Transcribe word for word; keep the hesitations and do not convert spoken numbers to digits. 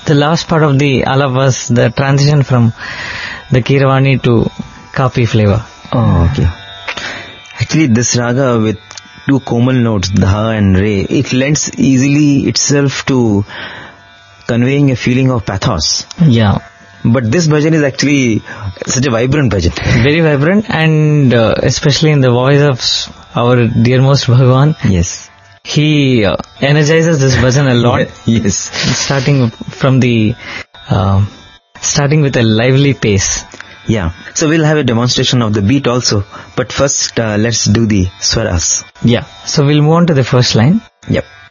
the last part of the alap was the transition from the Keeravani to Kapi flavor. Oh, okay. Actually, this raga with two komal notes, dha and re, it lends easily itself to conveying a feeling of pathos. Yeah. But this bhajan is actually such a vibrant bhajan. Very vibrant, and uh, especially in the voice of our dearmost Bhagwan. Yes. He uh, energizes this bhajan a lot. Yes. Starting from the, uh, starting with a lively pace. Yeah. So we'll have a demonstration of the beat also. But first, uh, let's do the swaras. Yeah. So we'll move on to the first line. Yep.